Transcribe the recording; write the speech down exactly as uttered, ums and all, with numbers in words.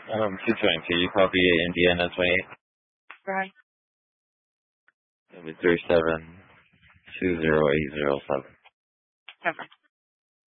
Um, two twenty-two. You copy Indiana twenty-eight. Right. It'll be three seven two zero eight zero seven. Perfect.